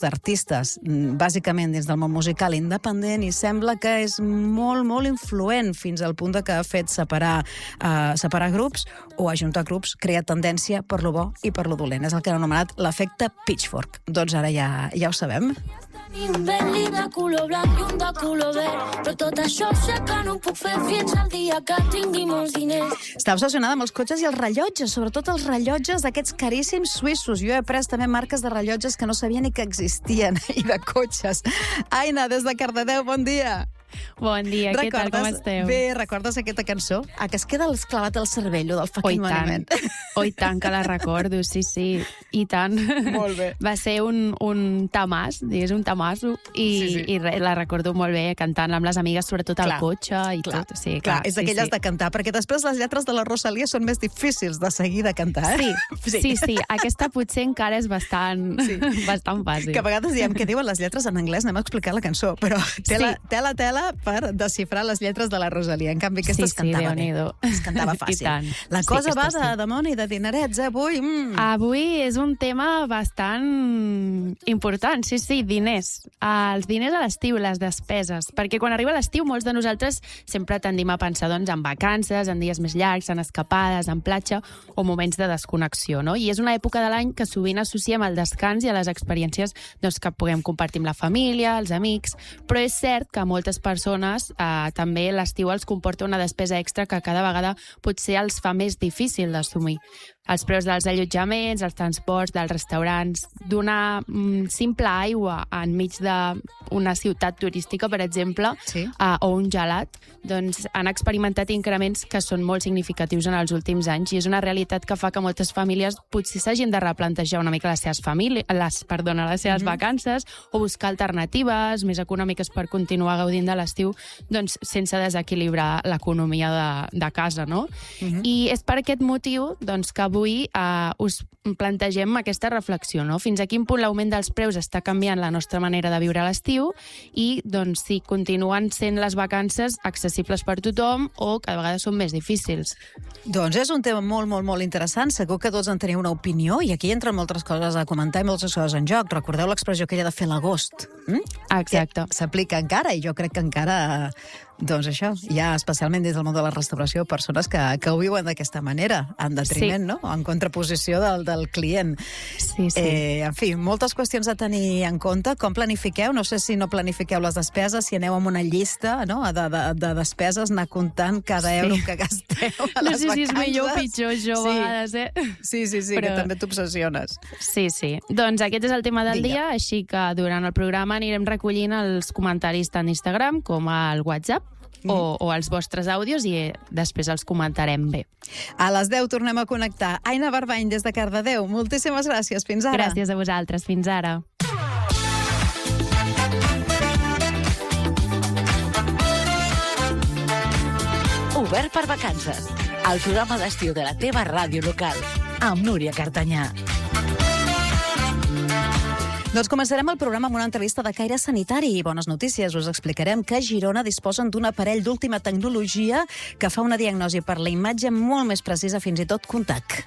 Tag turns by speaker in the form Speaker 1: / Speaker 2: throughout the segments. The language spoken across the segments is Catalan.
Speaker 1: artistes, bàsicament dins del món musical independent, i sembla que és molt, molt influent fins al punt de que ha fet separar grups o ajuntar grups, crea tendència per lo bo i per lo dolent. És el que han anomenat l'efecte Pitchfork. Doncs ara ja ho sabem.
Speaker 2: Ni un Bentley de color blanc i un de color verd, però tot això sé que no ho puc fer fins al dia que tingui molts diners.
Speaker 1: Està obsessionada amb els cotxes i els rellotges, sobretot els rellotges d'aquests caríssims suïssos. Jo he après també marques de rellotges que no sabia ni que existien, i de cotxes. Aina, des de Cardedeu, bon dia.
Speaker 3: Bon dia, què tal, com esteu?
Speaker 1: Bé, recordes aquesta cançó? Que es queda clavat al cervello del fucking Monument.
Speaker 3: I tant que la recordo, sí, i tant.
Speaker 1: Molt bé.
Speaker 3: Va ser un tamàs, digués, un tamasso, i la recordo molt bé cantant amb les amigues, sobretot al cotxe i tot. Sí,
Speaker 1: clar, és d'aquelles de cantar, perquè després les lletres de la Rosalia són més difícils de seguir de cantar, eh?
Speaker 3: Sí, aquesta potser encara és bastant fàcil.
Speaker 1: Que a vegades diem què diuen les lletres en anglès, anem a explicar la cançó, però tela per desxifrar les lletres de la Rosalia. En canvi, aquesta es cantava bé. Es cantava fàcil. La cosa va de demoni, de dinerets, avui.
Speaker 3: Avui és un tema bastant important, sí, diners. Els diners a l'estiu, les despeses. Perquè quan arriba l'estiu, molts de nosaltres sempre tendim a pensar en vacances, en dies més llargs, en escapades, en platja o moments de desconnexió, no? I és una època de l'any que sovint associem al descans i a les experiències que puguem compartir amb la família, els amics, però és cert que moltes persones també l'estiu els comporta una despesa extra que cada vegada potser els fa més difícil d'assumir. Els preus dels allotjaments, els transports, dels restaurants, d'una simple aigua enmig d'una ciutat turística, per exemple, o un gelat, doncs han experimentat increments que són molt significatius en els últims anys, i és una realitat que fa que moltes famílies potser s'hagin de replantejar una mica les seves vacances, o buscar alternatives més econòmiques per continuar gaudint de l'estiu, doncs sense desequilibrar l'economia de casa, no? I és per aquest motiu que avui us plantegem aquesta reflexió, no? Fins a quin punt l'augment dels preus està canviant la nostra manera de viure a l'estiu i, si continuen sent les vacances accessibles per tothom o cada vegada són més difícils.
Speaker 1: Doncs és un tema molt, molt, molt interessant. Segur que tots en teniu una opinió i aquí entren moltes coses a comentar i moltes coses en joc. Recordeu l'expressió aquella de fer l'agost?
Speaker 3: Exacte.
Speaker 1: S'aplica encara i jo crec que encara... Doncs això, hi ha especialment dins del món de la restauració persones que ho viuen d'aquesta manera, en detriment, no? En contraposició del client.
Speaker 3: Sí.
Speaker 1: En fi, moltes qüestions a tenir en compte. Com planifiqueu? No sé si no planifiqueu les despeses, si aneu amb una llista de despeses, anar comptant cada euro que gasteu a les vacances.
Speaker 3: No sé si és millor o pitjor, això, a vegades, eh?
Speaker 1: Sí, que també t'obsessiones.
Speaker 3: Sí. Doncs aquest és el tema del dia, així que durant el programa anirem recollint els comentaris tant d'Instagram com al WhatsApp, o els vostres àudios, i després els comentarem bé.
Speaker 1: A les 10 tornem a connectar. Aina Barbany, des de Cardedeu. Moltíssimes gràcies. Fins ara.
Speaker 3: Gràcies a vosaltres. Fins ara.
Speaker 4: Obert per vacances. El programa d'estiu de la teva ràdio local. Amb Núria Cartanyà.
Speaker 1: Doncs començarem el programa amb una entrevista de caire sanitari i bones notícies. Us explicarem que a Girona disposen d'un aparell d'última tecnologia que fa una diagnosi per la imatge molt més precisa, fins i tot contact.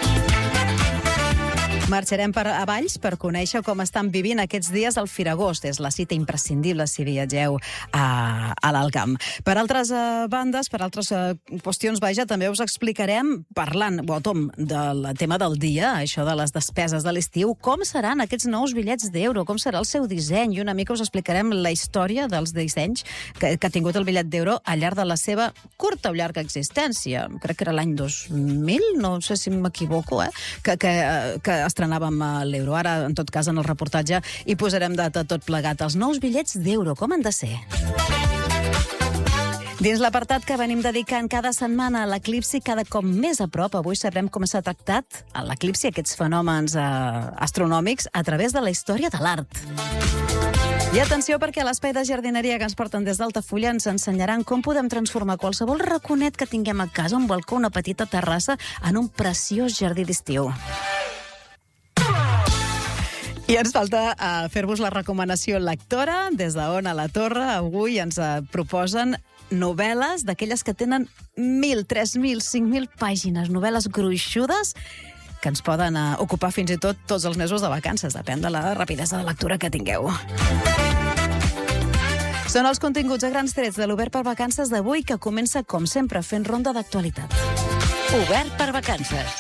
Speaker 1: Marxarem a Valls per conèixer com estan vivint aquests dies el Firagost. És la cita imprescindible si viatgeu a l'Alcamp. Per altres bandes, per altres qüestions, també us explicarem, parlant, Tom, del tema del dia, això de les despeses de l'estiu, com seran aquests nous bitllets d'euro, com serà el seu disseny, i una mica us explicarem la història dels dissenys que ha tingut el bitllet d'euro al llarg de la seva curta o llarga existència. Crec que era l'any 2000, no sé si m'equivoco, que estrenàvem l'euro. Ara, en tot cas, en el reportatge hi posarem data tot plegat. Els nous bitllets d'euro, com han de ser? Dins l'apartat que venim dedicant cada setmana a l'eclipsi, cada cop més a prop, avui sabrem com s'ha tractat l'eclipsi, aquests fenòmens astronòmics, a través de la història de l'art. I atenció, perquè a l'espai de jardineria que ens porten des d'Altafulla ens ensenyaran com podem transformar qualsevol raconet que tinguem a casa, un balcó, una petita terrassa, en un preciós jardí d'estiu. I ens falta fer-vos la recomanació lectora. Des d'On a la Torre, avui ens proposen novel·les d'aquelles que tenen 1.000, 3.000, 5.000 pàgines, novel·les gruixudes que ens poden ocupar fins i tot tots els mesos de vacances. Depèn de la rapidesa de lectura que tingueu. Són els continguts a grans trets de l'Obert per Vacances d'avui, que comença, com sempre, fent ronda d'actualitat.
Speaker 4: Obert per Vacances.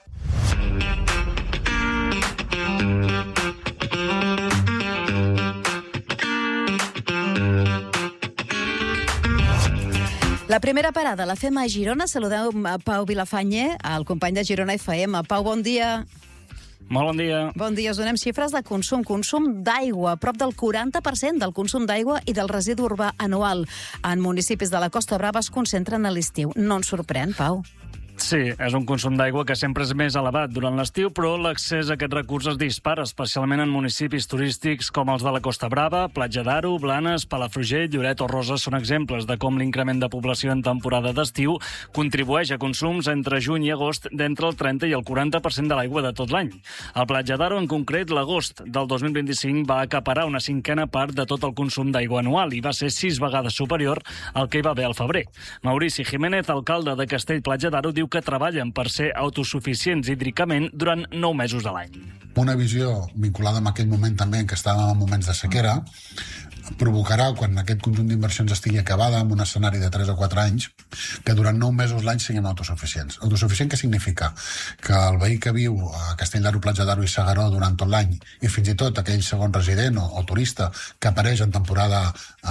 Speaker 1: La primera parada la fem a Girona. Saludem a Pau Vilafañe, el company de Girona FM. Pau, bon dia.
Speaker 5: Molt bon dia.
Speaker 1: Bon dia. Us donem xifres de consum. Consum d'aigua, prop del 40% del consum d'aigua i del residu urbà anual. En municipis de la Costa Brava es concentren a l'estiu. No ens sorprèn, Pau?
Speaker 5: Sí, és un consum d'aigua que sempre és més elevat durant l'estiu, però l'accés a aquest recurs es dispara, especialment en municipis turístics com els de la Costa Brava, Platja d'Aro, Blanes, Palafrugell, Lloret o Roses són exemples de com l'increment de població en temporada d'estiu contribueix a consums entre juny i agost d'entre el 30 i el 40% de l'aigua de tot l'any. Al Platja d'Aro, en concret, l'agost del 2025 va acaparar una cinquena part de tot el consum d'aigua anual i va ser 6 vegades superior al que hi va haver al febrer. Maurici Jiménez, alcalde de Castell-Platja d'Aro, diu que treballen per ser autosuficients hídricament durant 9 mesos de l'any.
Speaker 6: Una visió vinculada amb aquell moment també en què estàvem en moments de sequera provocarà, quan aquest conjunt d'inversions estigui acabada en un escenari de 3 o 4 anys, que durant 9 mesos l'any siguin autosuficients. Autosuficient què significa? Que el veí que viu a Castell d'Aro, Platja d'Aro i S'Agaró durant tot l'any, i fins i tot aquell segon resident o turista que apareix en temporada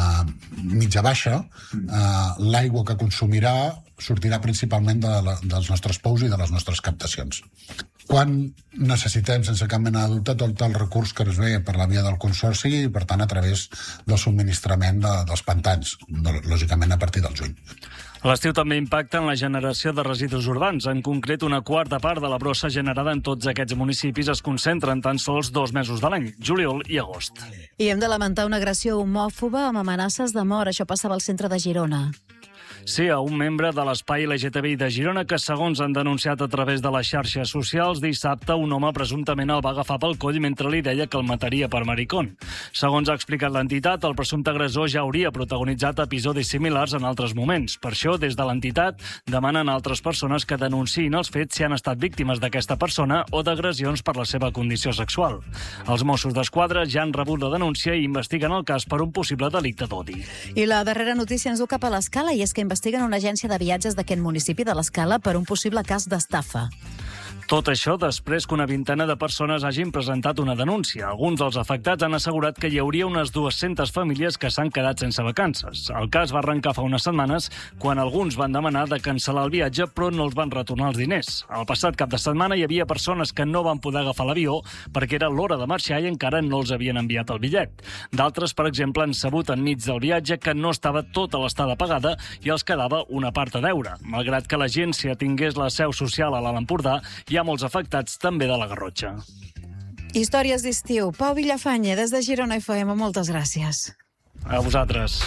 Speaker 6: mitja-baixa, l'aigua que consumirà sortirà principalment dels nostres pous i de les nostres captacions. Quan necessitem, sense cap mena de dubte, tot el recurs que ens ve per la via del consorci i, per tant, a través del subministrament dels pantans, lògicament a partir del juny.
Speaker 5: L'estiu també impacta en la generació de residus urbans. En concret, una quarta part de la brossa generada en tots aquests municipis es concentra en tan sols 2 mesos de l'any, juliol i agost.
Speaker 1: I hem de lamentar una agressió homòfoba amb amenaces de mort. Això passava al centre de Girona.
Speaker 5: Sí, a un membre de l'espai LGTBI de Girona que, segons han denunciat a través de les xarxes socials, dissabte un home presumptament el va agafar pel coll mentre li deia que el mataria per maricón. Segons ha explicat l'entitat, el presumpte agressor ja hauria protagonitzat episodis similars en altres moments. Per això, des de l'entitat, demanen a altres persones que denunciïn els fets si han estat víctimes d'aquesta persona o d'agressions per la seva condició sexual. Els Mossos d'Esquadra ja han rebut la denúncia i investiguen el cas per un possible delicte d'odi.
Speaker 1: I la darrera notícia ens du cap a l'Escala, i és que investiguen una agència de viatges d'aquest municipi de l'Escala per un possible cas d'estafa.
Speaker 5: Tot això després que una vintena de persones hagin presentat una denúncia. Alguns dels afectats han assegurat que hi hauria unes 200 famílies que s'han quedat sense vacances. El cas va arrencar fa unes setmanes quan alguns van demanar de cancel·lar el viatge però no els van retornar els diners. El passat cap de setmana hi havia persones que no van poder agafar l'avió perquè era l'hora de marxar i encara no els havien enviat el bitllet. D'altres, per exemple, han sabut enmig del viatge que no estava tota l'estada pagada i els quedava una part a deure. Malgrat que l'agència tingués la seu social a l'Alt Empordà, hi ha molts afectats també de la Garrotxa.
Speaker 1: Històries d'estiu. Pau Vilafañe, des de Girona FM, moltes gràcies.
Speaker 5: A vosaltres.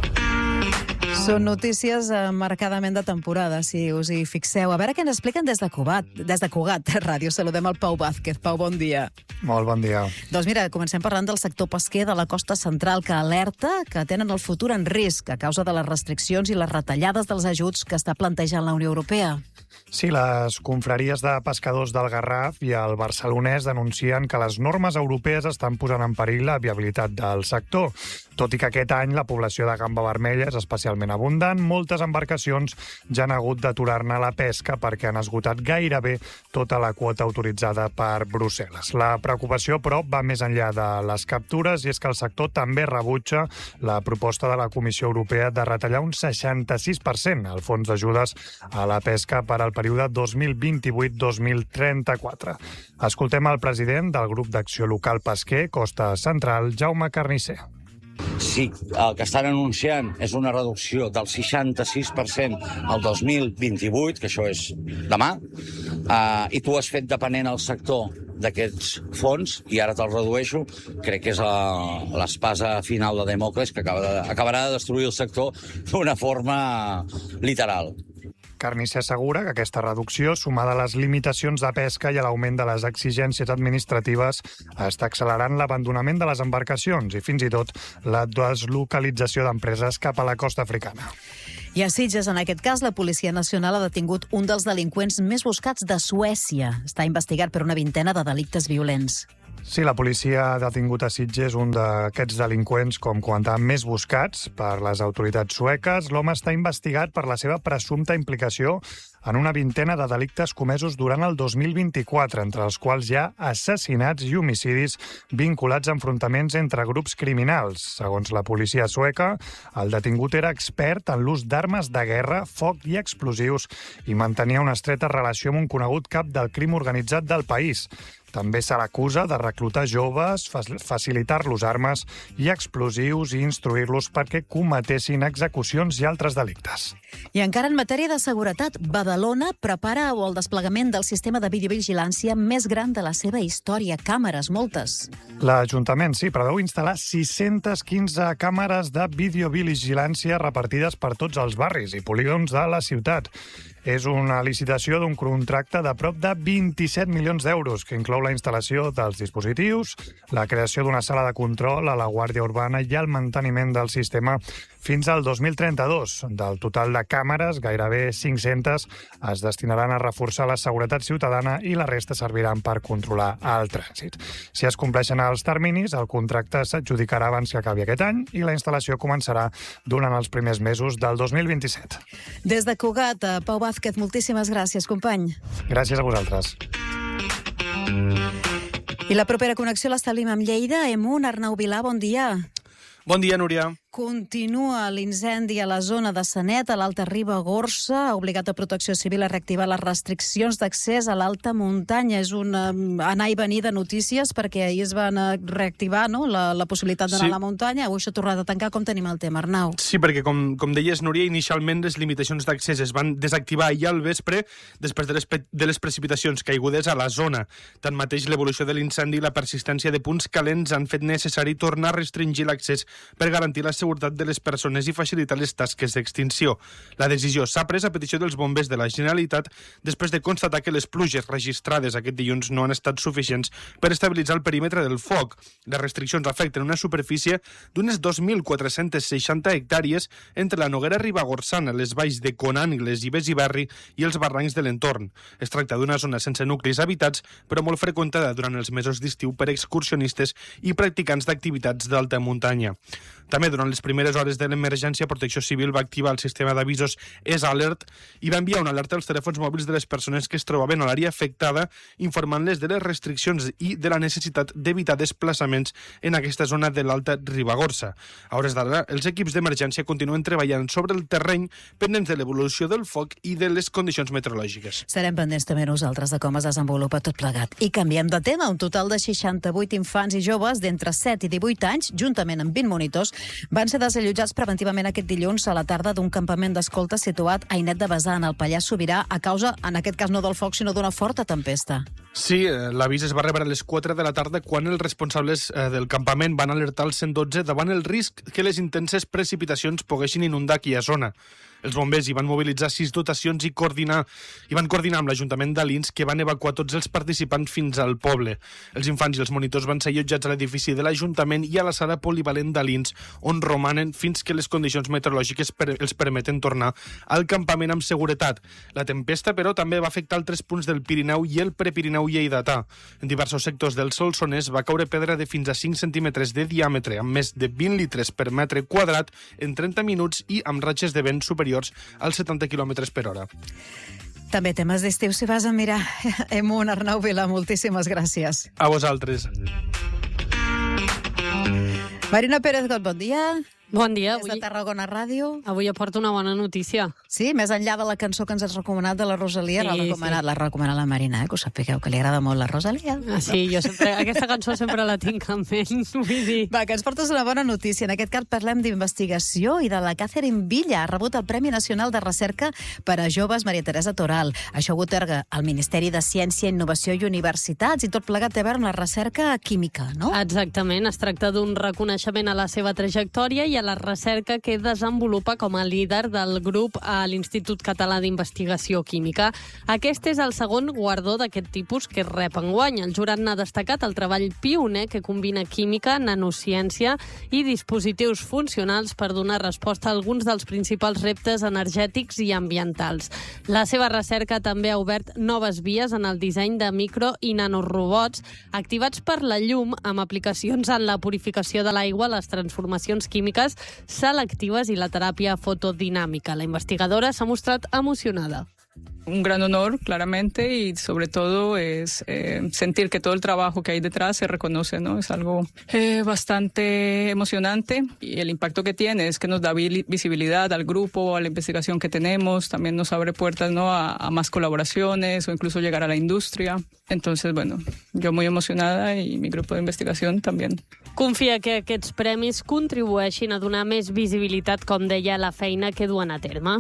Speaker 1: Són notícies marcadament de temporada, si us hi fixeu. A veure què ens expliquen des de Cugat Ràdio. Saludem el Pau Vázquez. Pau, bon dia.
Speaker 7: Molt bon dia.
Speaker 1: Doncs mira, comencem parlant del sector pesquer de la costa central, que alerta que tenen el futur en risc a causa de les restriccions i les retallades dels ajuts que està plantejant la Unió Europea.
Speaker 7: Sí, les confraries de pescadors del Garraf i el barcelonès denuncien que les normes europees estan posant en perill la viabilitat del sector. Tot i que aquest any la població de gamba vermella és especialment abundant, moltes embarcacions ja han hagut d'aturar-ne la pesca perquè han esgotat gairebé tota la quota autoritzada per Brussel·les. La preocupació, però, va més enllà de les captures i és que el sector també rebutja la proposta de la Comissió Europea de retallar un 66% el fons d'ajudes a la pesca per al període 2028-2034. Escoltem el president del grup d'acció local pesquer Costa Central, Jaume Carnisser.
Speaker 8: Sí, el que estan anunciant és una reducció del 66% al 2028, que això és demà, i tu has fet depenent el sector d'aquests fons, i ara te'l redueixo, crec que és l'espasa final de Demòcles, que acabarà de destruir el sector d'una forma literal.
Speaker 7: Carnisser assegura que aquesta reducció, sumada a les limitacions de pesca i a l'augment de les exigències administratives, està accelerant l'abandonament de les embarcacions i fins i tot la deslocalització d'empreses cap a la costa africana.
Speaker 1: I a Sitges, en aquest cas, la Policia Nacional ha detingut un dels delinqüents més buscats de Suècia. Està investigat per una vintena de delictes violents.
Speaker 7: Sí, la policia ha detingut a Sitges un d'aquests delinqüents, com comentàvem, més buscats per les autoritats sueques. L'home està investigat per la seva presumpta implicació en una vintena de delictes comesos durant el 2024, entre els quals hi ha assassinats i homicidis vinculats a enfrontaments entre grups criminals. Segons la policia sueca, el detingut era expert en l'ús d'armes de guerra, foc i explosius i mantenia una estreta relació amb un conegut cap del crim organitzat del país. També se l'acusa de reclutar joves, facilitar-los armes i explosius i instruir-los perquè cometessin execucions i altres delictes.
Speaker 1: I encara en matèria de seguretat, Badalona prepara el desplegament del sistema de videovigilància més gran de la seva història. Càmeres, moltes.
Speaker 7: L'Ajuntament, sí, preveu instal·lar 615 càmeres de videovigilància repartides per tots els barris i polígons de la ciutat. És una licitació d'un contracte de prop de 27 milions d'euros, que inclou la instal·lació dels dispositius, la creació d'una sala de control a la Guàrdia Urbana i el manteniment del sistema fins al 2032. Del total de càmeres, gairebé 500 es destinaran a reforçar la seguretat ciutadana i la resta serviran per controlar el trànsit. Si es compleixen els terminis, el contracte s'adjudicarà abans que acabi aquest any i la instal·lació començarà durant els primers mesos del 2027.
Speaker 1: Des de Cugat, Pau Vázquez, moltíssimes gràcies, company.
Speaker 7: Gràcies a vosaltres.
Speaker 1: I la propera connexió l'establim amb Lleida. Emun, Arnau Vilà, bon dia.
Speaker 9: Bon dia, Núria.
Speaker 1: Continua l'incendi a la zona de Sanet, a l'Alta Ribagorça. Ha obligat a Protecció Civil a reactivar les restriccions d'accés a l'alta muntanya. És un anar i venir de notícies, perquè ahir es van reactivar, no?, la possibilitat d'anar a la muntanya. Avui s'ha tornat a tancar. Com tenim el tema, Arnau?
Speaker 9: Sí, perquè, com deies, Núria, inicialment les limitacions d'accés es van desactivar ahir al vespre després de les precipitacions caigudes a la zona. Tanmateix, l'evolució de l'incendi i la persistència de punts calents han fet necessari tornar a restringir l'accés per garantir la seguretat de les persones i facilitar les tasques d'extinció. La decisió s'ha pres a petició dels bombers de la Generalitat després de constatar que les pluges registrades aquest dilluns no han estat suficients per estabilitzar el perímetre del foc. Les restriccions afecten una superfície d'unes 2.460 hectàrees entre la Noguera Ribagorçana, les valls de Conàngles i Besiberri i els barrancs de l'entorn. Es tracta d'una zona sense nuclis habitats, però molt freqüentada durant els mesos d'estiu per excursionistes i practicants d'activitats d'alta muntanya. També durant les primeres hores de l'emergència, Protecció Civil va activar el sistema d'avisos ESAlert i va enviar una alerta als telèfons mòbils de les persones que es trobaven a l'àrea afectada, informant-les de les restriccions i de la necessitat d'evitar desplaçaments en aquesta zona de l'Alta Ribagorça. A hores d'ara, els equips d'emergència continuen treballant sobre el terreny pendents de l'evolució del foc i de les condicions meteorològiques.
Speaker 1: Serem pendents també nosaltres de com es desenvolupa tot plegat. I canviem de tema. Un total de 68 infants i joves d'entre 7 i 18 anys, juntament amb 20 monitors, van ser desallotjats preventivament aquest dilluns a la tarda d'un campament d'escolta situat a Ainet de Besar, en el Pallars Sobirà, a causa, en aquest cas, no del foc, sinó d'una forta tempesta.
Speaker 9: Sí, l'avís es va rebre a les 4 de la tarda quan els responsables del campament van alertar el 112 davant el risc que les intenses precipitacions poguessin inundar aquella zona. Els bombers hi van mobilitzar 6 dotacions i van coordinar amb l'Ajuntament d'Alins, que van evacuar tots els participants fins al poble. Els infants i els monitors van ser allotjats a l'edifici de l'Ajuntament i a la sala polivalent d'Alins, on romanen fins que les condicions meteorològiques els permeten tornar al campament amb seguretat. La tempesta, però, també va afectar altres punts del Pirineu i el Prepirineu lleidatà. En diversos sectors del Solsonès va caure pedra de fins a 5 centímetres de diàmetre, amb més de 20 litres per metre quadrat en 30 minuts i amb ratxes de vent superiors als 70 km per hora.
Speaker 1: També temes d'estiu, si vas a mirar. Emun, Arnau Vilà, moltíssimes gràcies.
Speaker 9: A vosaltres.
Speaker 1: Marina Pérez Got, bon dia.
Speaker 10: Bon dia.
Speaker 1: Des de Tarragona Ràdio.
Speaker 10: Avui aporto una bona notícia.
Speaker 1: Sí, més enllà de la cançó que ens has recomanat de la Rosalia, l'ha recomanat la Marina, que ho sapigueu, que li agrada molt la Rosalia.
Speaker 10: Sí, jo sempre, aquesta cançó sempre la tinc en ment, vull dir.
Speaker 1: Va, que ens portes una bona notícia. En aquest cas parlem d'investigació i de la Catherine Villa. Ha rebut el Premi Nacional de Recerca per a Joves Maria Teresa Toral. Això ho atorga el Ministeri de Ciència, Innovació i Universitats, i tot plegat té a veure amb la recerca química, no?
Speaker 10: Exactament, es tracta d'un reconeixement a la seva trajectòria i i a la recerca que desenvolupa com a líder del grup a l'Institut Català d'Investigació Química. Aquest és el segon guardó d'aquest tipus que rep enguany. El jurat n'ha destacat el treball pioner que combina química, nanociència i dispositius funcionals per donar resposta a alguns dels principals reptes energètics i ambientals. La seva recerca també ha obert noves vies en el disseny de micro i nanorobots activats per la llum amb aplicacions en la purificació de l'aigua, les transformacions químiques selectives i la teràpia fotodinàmica. La investigadora s'ha mostrat emocionada.
Speaker 11: Un gran honor, claramente, y sobre todo es sentir que todo el trabajo que hay detrás se reconoce, ¿no? Es algo bastante emocionante y el impacto que tiene es que nos da visibilidad al grupo, a la investigación que tenemos, también nos abre puertas, ¿no? a más colaboraciones o incluso llegar a la industria. Entonces, bueno, yo muy emocionada y mi grupo de investigación también.
Speaker 10: Confia que aquests premis contribueixin a donar més visibilitat, com deia, a la feina que duen a terme.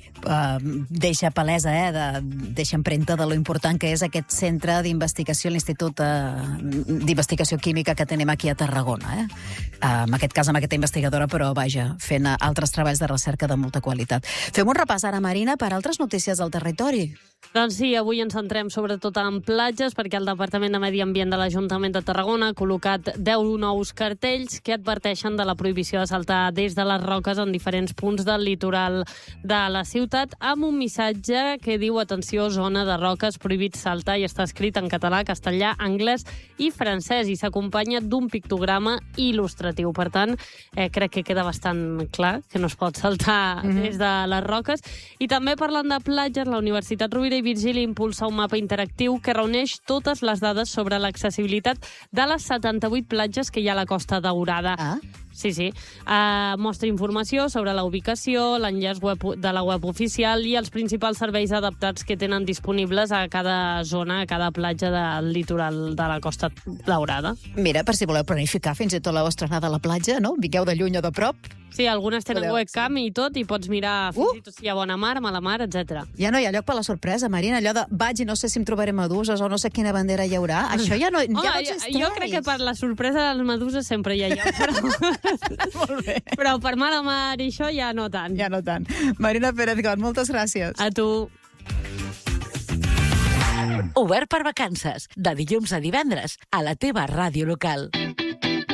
Speaker 1: Deixa palesa, deixa empremta de lo important que és aquest centre d'investigació, l'Institut d'Investigació Química que tenim aquí a Tarragona. En aquest cas amb aquesta investigadora, però vaja, fent altres treballs de recerca de molta qualitat. Fem un repàs ara, Marina, per altres notícies del territori.
Speaker 10: Doncs sí, avui ens centrem sobretot en platges, perquè el Departament de Medi Ambient de l'Ajuntament de Tarragona ha col·locat 10 nous cartells que adverteixen de la prohibició de saltar des de les roques en diferents punts del litoral de la ciutat, amb un missatge que diu: atenció, zona de roques, prohibit saltar, i està escrit en català, castellà, anglès i francès, i s'acompanya d'un pictograma il·lustratiu. Per tant, crec que queda bastant clar que no es pot saltar des de les roques. I també, parlant de platges, la Universitat Rovira i Virgili impulsa un mapa interactiu que reuneix totes les dades sobre l'accessibilitat de les 78 platges que hi ha a la Costa Daurada. Sí. Mostra informació sobre la ubicació, l'enllaç de la web oficial i els principals serveis adaptats que tenen disponibles a cada zona, a cada platja del litoral de la Costa Daurada.
Speaker 1: Mira, per si voleu planificar fins i tot la vostra anada a la platja, no? Vingueu de lluny o de prop.
Speaker 10: Sí, algunes tenen webcam i tot, i pots mirar fins i tot si hi ha bona mar, mala mar, etc.
Speaker 1: Ja no hi ha lloc per la sorpresa, Marina, allò de vaig i no sé si em trobaré meduses o no sé quina bandera hi haurà. Això ja no existeix.
Speaker 10: Jo crec que per la sorpresa de les meduses sempre hi ha lloc,
Speaker 1: Molt bé.
Speaker 10: Però per mala mar i això ja no tant.
Speaker 1: Ja no tant. Marina Pérez-Got, moltes gràcies.
Speaker 10: A tu.
Speaker 4: Obert per vacances, de dilluns a divendres, a la teva ràdio local.